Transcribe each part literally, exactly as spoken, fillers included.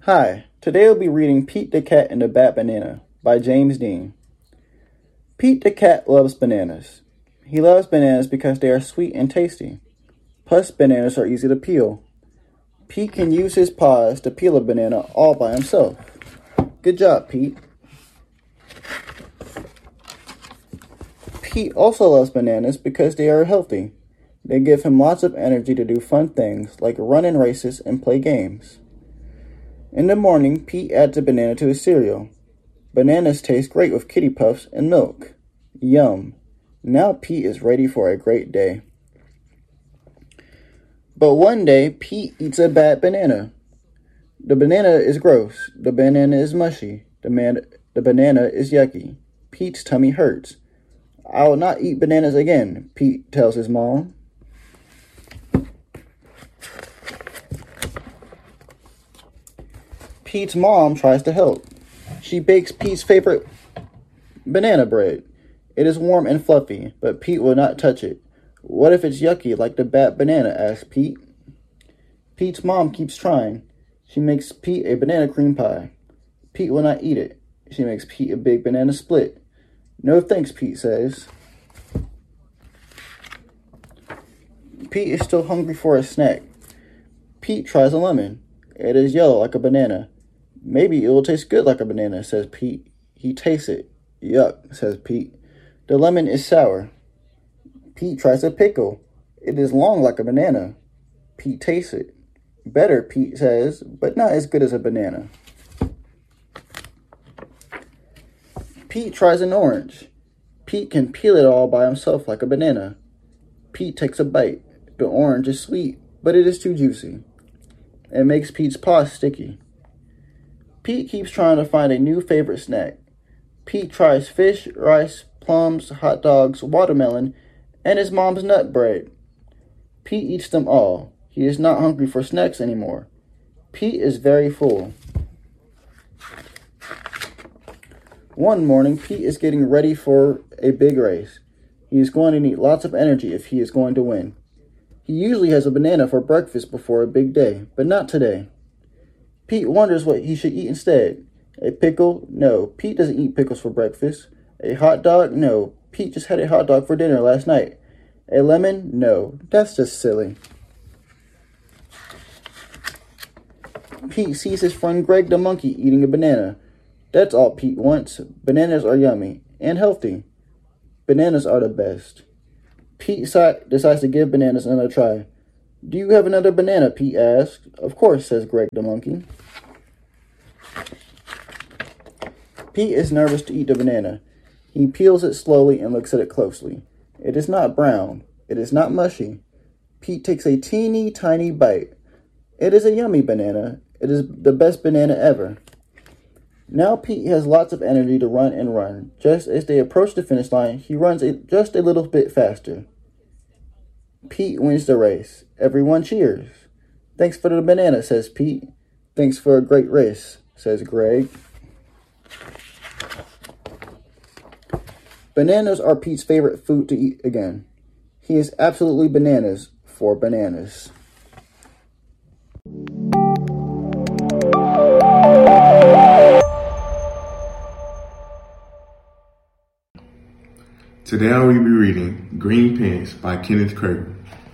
Hi, today we'll be reading Pete the Cat and the Bad Banana by James Dean. Pete the cat loves bananas. He loves bananas because they are sweet and tasty. Plus, bananas are easy to peel. Pete can use his paws to peel a banana all by himself. Good job, Pete. Pete also loves bananas because they are healthy. They give him lots of energy to do fun things like run in races and play games. In the morning, Pete adds a banana to his cereal. Bananas taste great with Kitty Puffs and milk. Yum. Now Pete is ready for a great day. But one day, Pete eats a bad banana. The banana is gross. The banana is mushy. The, man- the banana is yucky. Pete's tummy hurts. I will not eat bananas again, Pete tells his mom. Pete's mom tries to help. She bakes Pete's favorite banana bread. It is warm and fluffy, but Pete will not touch it. What if it's yucky like the bad banana, asks Pete. Pete's mom keeps trying. She makes Pete a banana cream pie. Pete will not eat it. She makes Pete a big banana split. No thanks, Pete says. Pete is still hungry for a snack. Pete tries a lemon. It is yellow like a banana. Maybe it will taste good like a banana, says Pete. He tastes it. Yuck, says Pete. The lemon is sour. Pete tries a pickle. It is long like a banana. Pete tastes it. Better, Pete says, but not as good as a banana. Pete tries an orange. Pete can peel it all by himself like a banana. Pete takes a bite. The orange is sweet, but it is too juicy. It makes Pete's paws sticky. Pete keeps trying to find a new favorite snack. Pete tries fish, rice, plums, hot dogs, watermelon, and his mom's nut bread. Pete eats them all. He is not hungry for snacks anymore. Pete is very full. One morning, Pete is getting ready for a big race. He is going to need lots of energy if he is going to win. He usually has a banana for breakfast before a big day, but not today. Pete wonders what he should eat instead. A pickle? No, Pete doesn't eat pickles for breakfast. A hot dog? No, Pete just had a hot dog for dinner last night. A lemon? No, that's just silly. Pete sees his friend Greg the monkey eating a banana. That's all Pete wants. Bananas are yummy and healthy. Bananas are the best. Pete decides to give bananas another try. Do you have another banana? Pete asks. Of course, says Greg the monkey. Pete is nervous to eat the banana. He peels it slowly and looks at it closely. It is not brown. It is not mushy. Pete takes a teeny tiny bite. It is a yummy banana. It is the best banana ever. Now Pete has lots of energy to run and run. Just as they approach the finish line, he runs a, just a little bit faster. Pete wins the race. Everyone cheers. Thanks for the banana, says Pete. Thanks for a great race, says Greg. Bananas are Pete's favorite food to eat again. He is absolutely bananas for bananas. Today I will be reading Green Pants by Kenneth Curtin.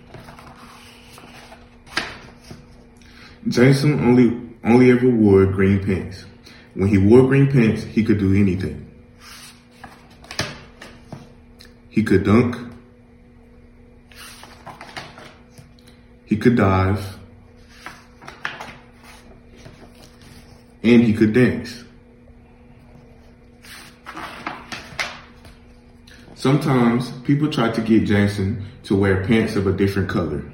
Jason only only ever wore green pants. When he wore green pants, he could do anything. He could dunk. He could dive. And he could dance. Sometimes people try to get Jason to wear pants of a different color.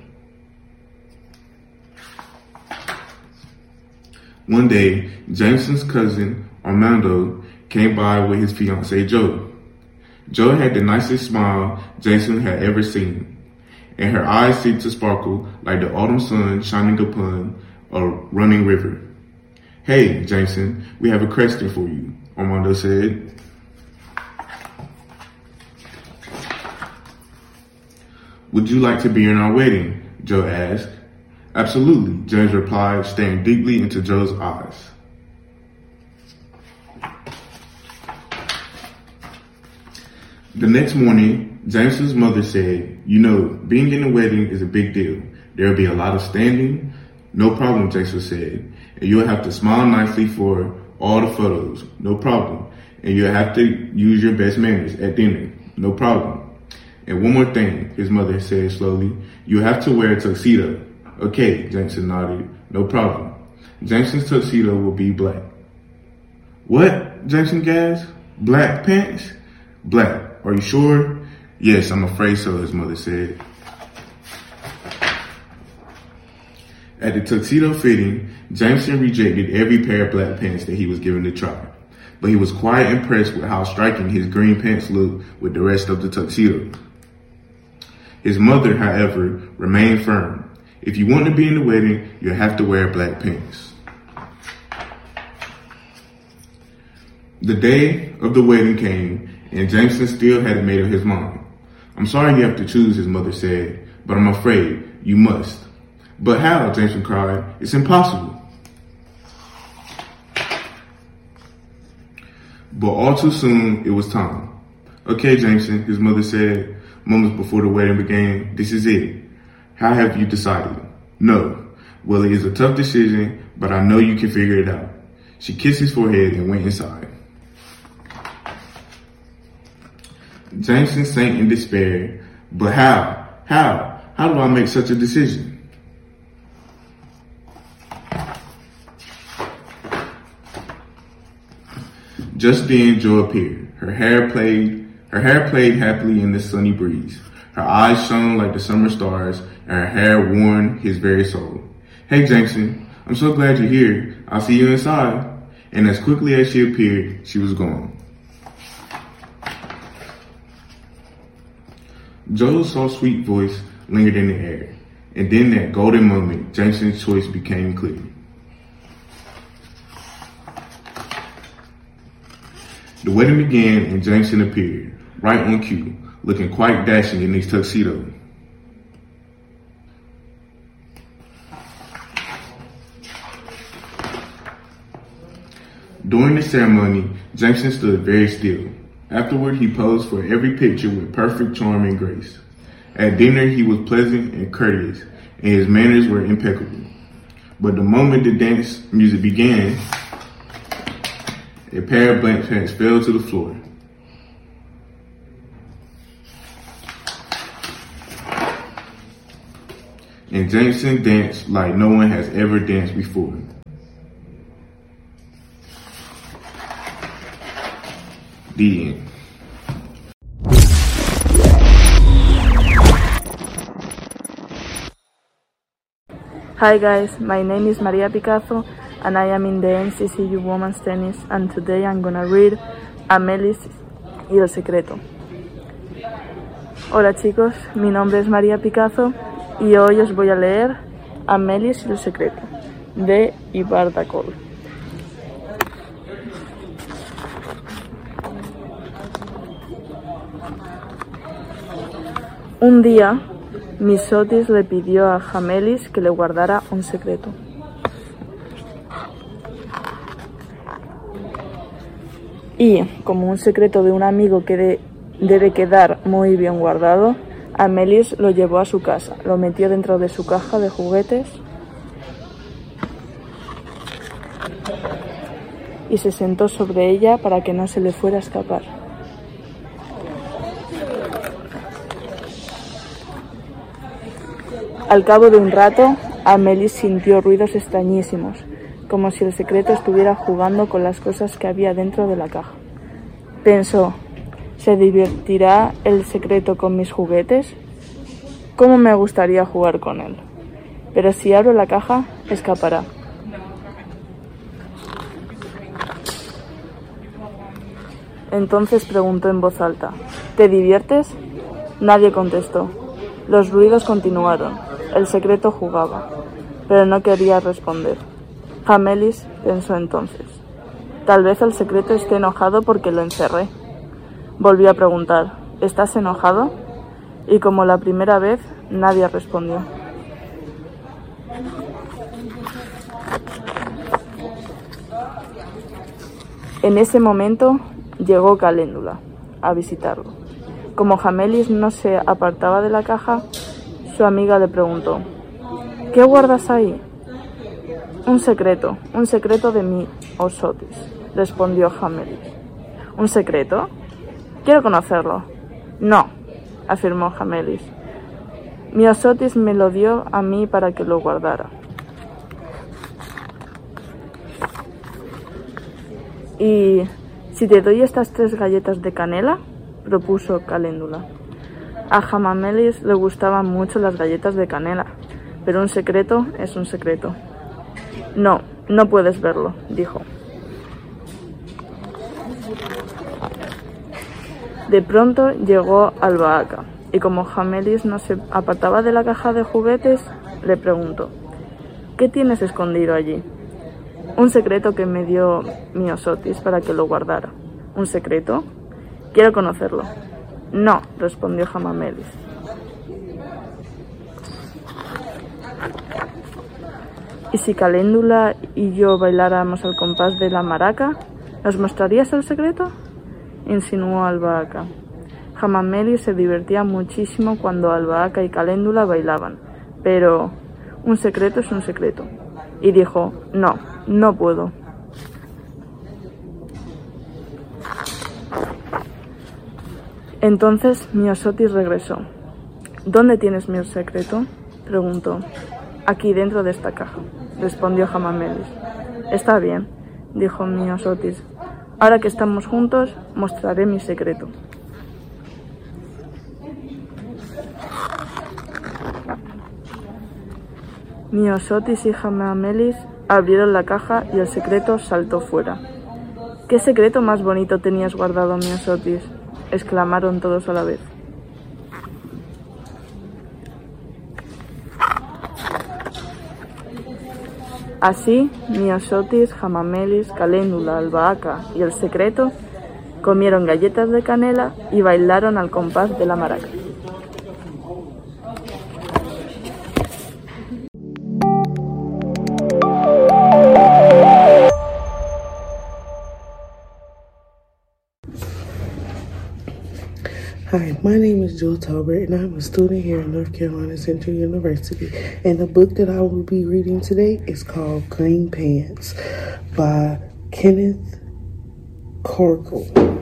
One day, Jason's cousin, Armando, came by with his fiancée, Jo. Jo had the nicest smile Jason had ever seen, and her eyes seemed to sparkle like the autumn sun shining upon a running river. Hey, Jason, we have a question for you, Armando said. Would you like to be in our wedding? Jo asked. Absolutely, James replied, staring deeply into Joe's eyes. The next morning, Jameson's mother said, "You know, being in a wedding is a big deal. There will be a lot of standing." "No problem," Jason said. "And you'll have to smile nicely for all the photos." "No problem." "And you'll have to use your best manners at dinner." "No problem." "And one more thing," his mother said slowly. "You'll have to wear a tuxedo." "Okay," Jameson nodded. "No problem." Jameson's tuxedo will be black. "What?" Jameson gasped. "Black pants?" "Black. Are you sure?" "Yes, I'm afraid so," his mother said. At the tuxedo fitting, Jameson rejected every pair of black pants that he was given to try, but he was quite impressed with how striking his green pants looked with the rest of the tuxedo. His mother, however, remained firm. "If you want to be in the wedding, you'll have to wear black pants." The day of the wedding came, and Jameson still hadn't made up his mind. "I'm sorry you have to choose," his mother said, "but I'm afraid you must." "But how?" Jameson cried. "It's impossible." But all too soon, it was time. "Okay, Jameson," his mother said, moments before the wedding began, "this is it. How have you decided?" "No." "Well, it is a tough decision, but I know you can figure it out." She kissed his forehead and went inside. Jameson sank in despair. "But how? How? How do I make such a decision?" Just then, Jo appeared. Her hair played, her hair played happily in the sunny breeze. Her eyes shone like the summer stars, and her hair warmed his very soul. "Hey, Jameson, I'm so glad you're here. I'll see you inside." And as quickly as she appeared, she was gone. Joe's soft, sweet voice lingered in the air, and then that golden moment, Jameson's choice became clear. The wedding began, and Jameson appeared, right on cue, looking quite dashing in his tuxedo. During the ceremony, Jameson stood very still. Afterward, he posed for every picture with perfect charm and grace. At dinner, he was pleasant and courteous, and his manners were impeccable. But the moment the dance music began, a pair of black pants fell to the floor. And Jameson danced like no one has ever danced before. The end. Hi guys, my name is Maria Picazo and I am in the N C C U Women's Tennis, and today I'm gonna read Amelis y el secreto. Hola chicos, mi nombre es María Picazo y hoy os voy a leer Amelis y el secreto de Ivar Dacol. Un día, Misotis le pidió a Amelis que le guardara un secreto. Y, como un secreto de un amigo que de, debe quedar muy bien guardado, Amelis lo llevó a su casa, lo metió dentro de su caja de juguetes y se sentó sobre ella para que no se le fuera a escapar. Al cabo de un rato, Amelis sintió ruidos extrañísimos, como si el secreto estuviera jugando con las cosas que había dentro de la caja. Pensó, ¿se divertirá el secreto con mis juguetes? ¿Cómo me gustaría jugar con él? Pero si abro la caja, escapará. Entonces preguntó en voz alta, ¿te diviertes? Nadie contestó. Los ruidos continuaron. El secreto jugaba, pero no quería responder. Amelis pensó entonces, tal vez el secreto esté enojado porque lo encerré. Volvió a preguntar, ¿estás enojado? Y como la primera vez, nadie respondió. En ese momento llegó Caléndula a visitarlo. Como Jamelis no se apartaba de la caja, su amiga le preguntó: ¿qué guardas ahí? Un secreto, un secreto de mi Osotis, respondió Jamelis. ¿Un secreto? Quiero conocerlo. No, afirmó Jamelis. Mi Osotis me lo dio a mí para que lo guardara. ¿Y si te doy estas tres galletas de canela?, propuso Caléndula. A Jamelis le gustaban mucho las galletas de canela, pero un secreto es un secreto. No, no puedes verlo, dijo. De pronto llegó Albahaca, y como Jamelis no se apartaba de la caja de juguetes, le preguntó: ¿qué tienes escondido allí? Un secreto que me dio mi Osotis para que lo guardara. ¿Un secreto? Quiero conocerlo. No, respondió Jamelis. ¿Y si Caléndula y yo bailáramos al compás de la maraca, nos mostrarías el secreto?, insinuó Albahaca. Jamelis se divertía muchísimo cuando Albahaca y Caléndula bailaban, pero un secreto es un secreto. Y dijo: no, no puedo. Entonces mi Osotis regresó. ¿Dónde tienes mi secreto?, preguntó. Aquí dentro de esta caja, respondió Jamelis. Está bien, dijo mi Osotis. Ahora que estamos juntos, mostraré mi secreto. Mi Osotis y Jamelis abrieron la caja y el secreto saltó fuera. ¿Qué secreto más bonito tenías guardado, mi Osotis?, exclamaron todos a la vez. Así, mi Osotis, Jamelis, Caléndula, Albahaca y el secreto comieron galletas de canela y bailaron al compás de la maraca. Hi, my name is Jewel Talbert, and I'm a student here at North Carolina Central University. And the book that I will be reading today is called Green Pants by Kenneth Corkle.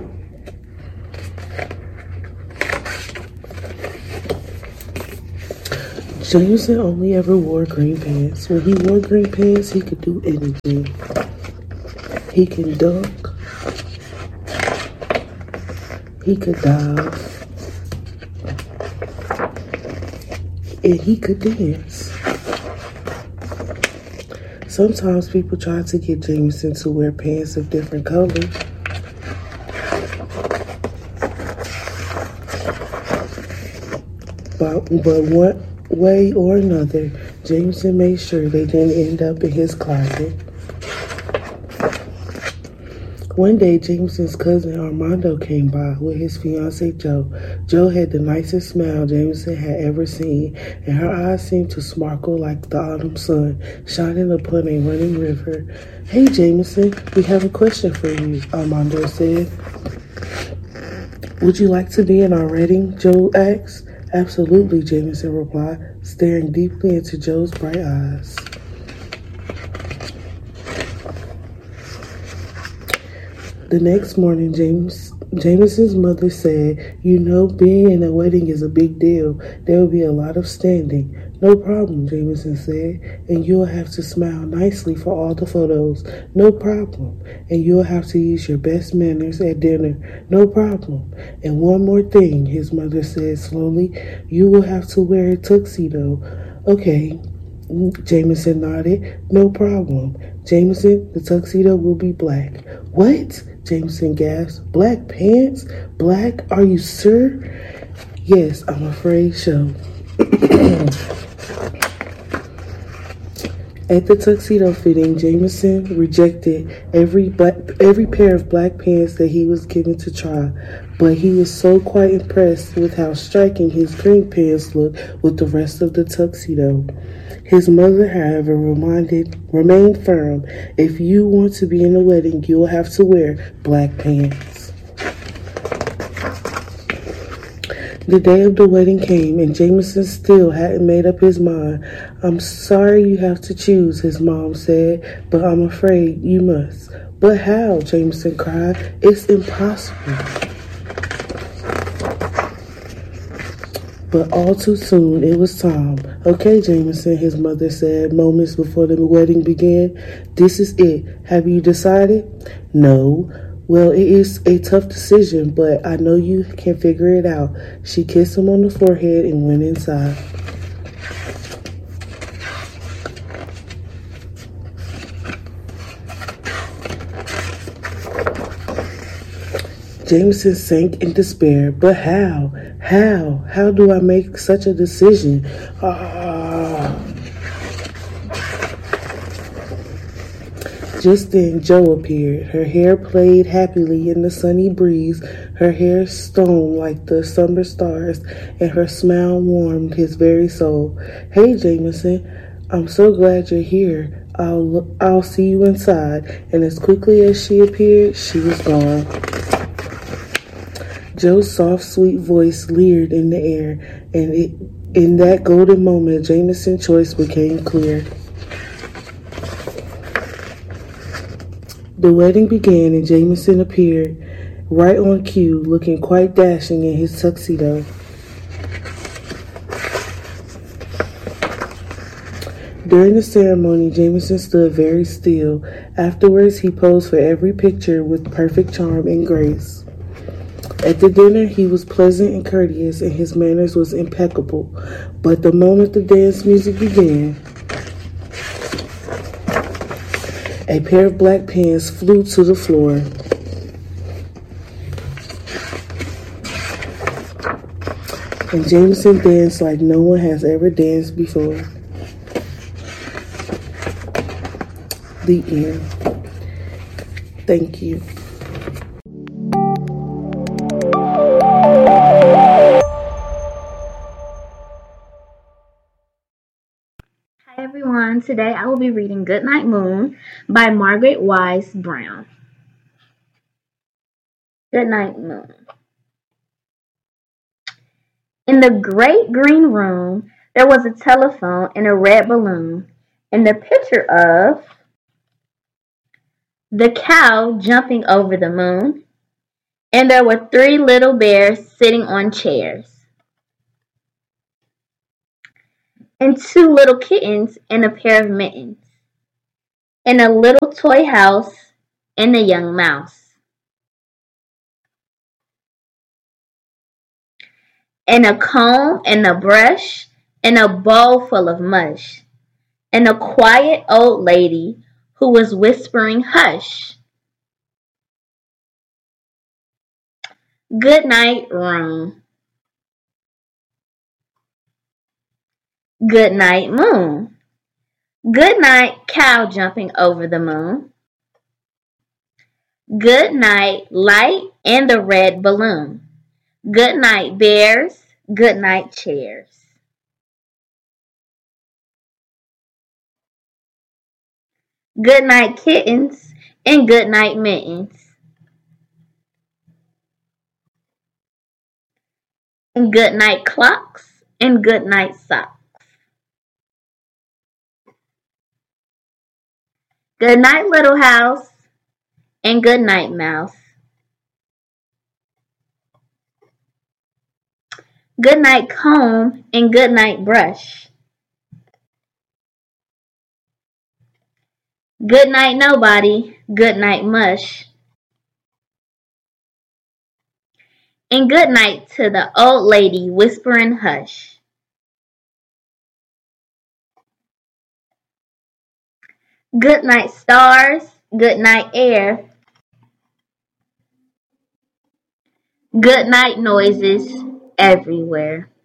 Jameson only ever wore green pants. When he wore green pants, he could do anything. He can dunk. He could dive. And he could dance. Sometimes people try to get Jameson to wear pants of different colors. But, but one way or another, Jameson made sure they didn't end up in his closet. One day, Jameson's cousin Armando came by with his fiancee Joe. Joe had the nicest smile Jameson had ever seen, and her eyes seemed to sparkle like the autumn sun shining upon a running river. "Hey, Jameson, we have a question for you," Armando said. "Would you like to be in our wedding?" Joe asked. "Absolutely," Jameson replied, staring deeply into Joe's bright eyes. The next morning, James Jameson's mother said, "You know, being in a wedding is a big deal. There will be a lot of standing." "No problem," Jameson said, "and you'll have to smile nicely for all the photos." "No problem." "And you'll have to use your best manners at dinner." "No problem." "And one more thing," his mother said slowly, "you will have to wear a tuxedo." "Okay," Jameson nodded. "No problem." "Jameson, the tuxedo will be black." "What?" Jameson gasped. "Black pants? Black? Are you sure?" "Yes, I'm afraid so." At the tuxedo fitting, Jameson rejected every black, every pair of black pants that he was given to try, but he was so quite impressed with how striking his green pants looked with the rest of the tuxedo. His mother, however, reminded, remained firm. If you want to be in a wedding, you will have to wear black pants. The day of the wedding came, and Jameson still hadn't made up his mind. I'm sorry you have to choose, his mom said, but I'm afraid you must. But how? Jameson cried. It's impossible. But all too soon, it was time. Okay, Jameson, his mother said moments before the wedding began. This is it. Have you decided? No. Well, it is a tough decision, but I know you can figure it out. She kissed him on the forehead and went inside. Jameson sank in despair. But how? How? How do I make such a decision? Ah. Just then, Jo appeared. Her hair played happily in the sunny breeze, her hair shone like the summer stars, and her smile warmed his very soul. Hey, Jameson, I'm so glad you're here. I'll, I'll see you inside. And as quickly as she appeared, she was gone. Jo's soft, sweet voice leered in the air, and it, in that golden moment, Jameson's choice became clear. The wedding began, and Jameson appeared right on cue, looking quite dashing in his tuxedo. During the ceremony, Jameson stood very still. Afterwards, he posed for every picture with perfect charm and grace. At the dinner, he was pleasant and courteous, and his manners was impeccable. But the moment the dance music began, a pair of black pants flew to the floor. And Jameson danced like no one has ever danced before. The end. Thank you. Hi everyone, today I will be reading Goodnight Moon by Margaret Wise Brown. Goodnight Moon. In the great green room, there was a telephone and a red balloon, and the picture of the cow jumping over the moon, and there were three little bears sitting on chairs, and two little kittens and a pair of mittens, and a little toy house and a young mouse, and a comb and a brush and a bowl full of mush, and a quiet old lady who was whispering hush. Good night, room. Good night, moon. Good night, cow jumping over the moon. Good night, light and the red balloon. Good night, bears. Good night, chairs. Good night, kittens, and good night, mittens. And good night, clocks, and good night, socks. Good night, little house, and good night, mouse. Good night, comb, and good night, brush. Good night, nobody. Good night, mush. And good night to the old lady whispering hush. Good night, stars. Good night, air. Good night, noises everywhere.